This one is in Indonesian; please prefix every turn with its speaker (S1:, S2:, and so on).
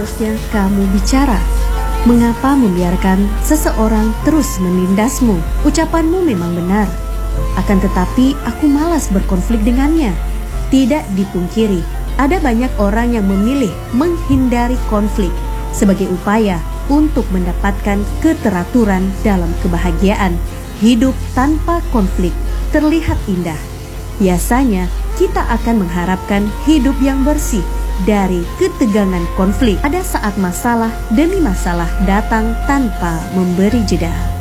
S1: seharusnya kamu bicara? Mengapa membiarkan seseorang terus menindasmu? Ucapanmu memang benar, akan tetapi aku malas berkonflik dengannya. Tidak dipungkiri, ada banyak orang yang memilih menghindari konflik sebagai upaya untuk mendapatkan keteraturan dalam kebahagiaan. Hidup tanpa konflik terlihat indah. Biasanya kita akan mengharapkan hidup yang bersih dari ketegangan konflik. Ada saat masalah demi masalah datang tanpa memberi jeda.